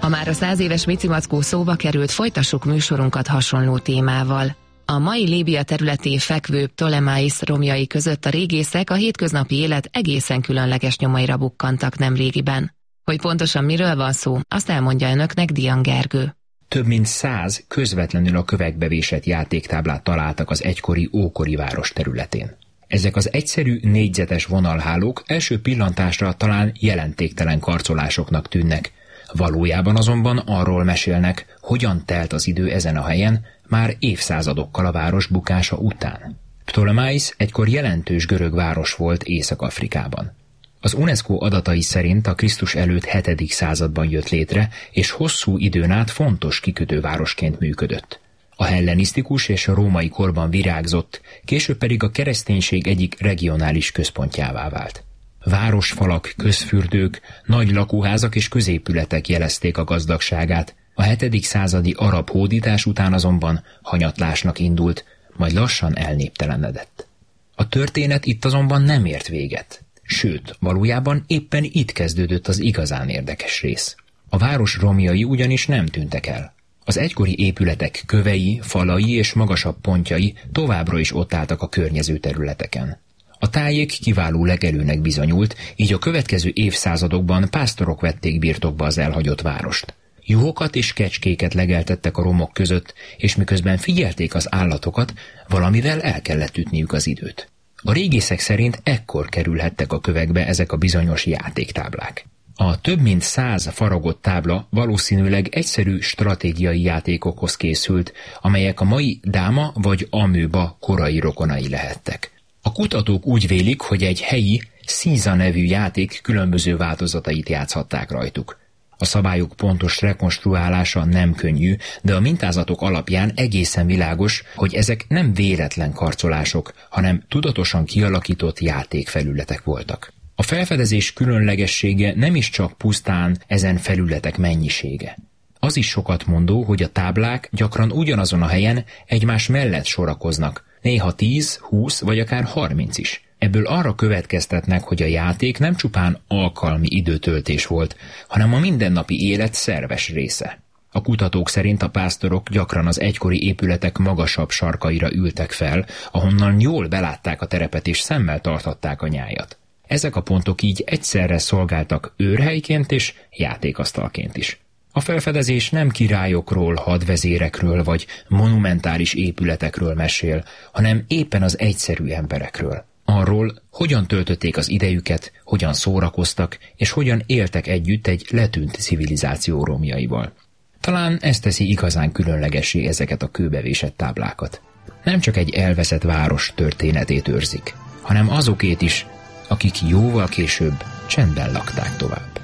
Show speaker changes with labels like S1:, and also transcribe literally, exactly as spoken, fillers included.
S1: már a száz éves Micimackó szóba került, folytassuk műsorunkat hasonló témával. A mai Líbia területén fekvő Ptolemaisz romjai között a régészek a hétköznapi élet egészen különleges nyomaira bukkantak nemrégiben. Hogy pontosan miről van szó, azt elmondja önöknek Dian Gergő.
S2: Több mint száz közvetlenül a kövekbe vésett játéktáblát találtak az egykori ókori város területén. Ezek az egyszerű négyzetes vonalhálók első pillantásra talán jelentéktelen karcolásoknak tűnnek, valójában azonban arról mesélnek, hogyan telt az idő ezen a helyen már évszázadokkal a város bukása után. Ptolemaisz egykor jelentős görög város volt Észak-Afrikában. Az UNESCO adatai szerint a Krisztus előtt hetedik században jött létre, és hosszú időn át fontos kikötővárosként működött. A hellenisztikus és a római korban virágzott, később pedig a kereszténység egyik regionális központjává vált. Városfalak, közfürdők, nagy lakóházak és középületek jelezték a gazdagságát, a hetedik századi arab hódítás után azonban hanyatlásnak indult, majd lassan elnéptelenedett. A történet itt azonban nem ért véget. Sőt, valójában éppen itt kezdődött az igazán érdekes rész. A város romjai ugyanis nem tűntek el. Az egykori épületek kövei, falai és magasabb pontjai továbbra is ott álltak a környező területeken. A tájék kiváló legelőnek bizonyult, így a következő évszázadokban pásztorok vették birtokba az elhagyott várost. Juhokat és kecskéket legeltettek a romok között, és miközben figyelték az állatokat, valamivel el kellett ütniük az időt. A régészek szerint ekkor kerülhettek a kövekbe ezek a bizonyos játéktáblák. A több mint száz faragott tábla valószínűleg egyszerű stratégiai játékokhoz készült, amelyek a mai dáma vagy amőba korai rokonai lehettek. A kutatók úgy vélik, hogy egy helyi Szíza nevű játék különböző változatait játszhatták rajtuk. A szabályok pontos rekonstruálása nem könnyű, de a mintázatok alapján egészen világos, hogy ezek nem véletlen karcolások, hanem tudatosan kialakított játékfelületek voltak. A felfedezés különlegessége nem is csak pusztán ezen felületek mennyisége. Az is sokat mondó, hogy a táblák gyakran ugyanazon a helyen egymás mellett sorakoznak, néha tíz, húsz vagy akár harminc is. Ebből arra következtetnek, hogy a játék nem csupán alkalmi időtöltés volt, hanem a mindennapi élet szerves része. A kutatók szerint a pásztorok gyakran az egykori épületek magasabb sarkaira ültek fel, ahonnan jól belátták a terepet és szemmel tarthatták a nyájat. Ezek a pontok így egyszerre szolgáltak őrhelyként és játékasztalként is. A felfedezés nem királyokról, hadvezérekről vagy monumentális épületekről mesél, hanem éppen az egyszerű emberekről. Arról, hogyan töltötték az idejüket, hogyan szórakoztak, és hogyan éltek együtt egy letűnt civilizáció romjaival. Talán ez teszi igazán különlegessé ezeket a kőbevésett táblákat. Nem csak egy elveszett város történetét őrzik, hanem azokét is, akik jóval később csendben lakták tovább.